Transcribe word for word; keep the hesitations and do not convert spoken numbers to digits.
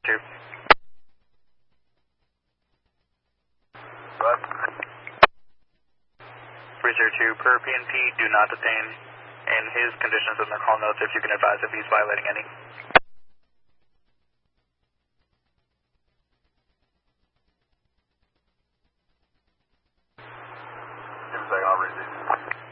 Two. What? three zero two, per P N P, do not detain. In his conditions in the call notes, if you can advise if he's violating any. Give me a second, I'll read these.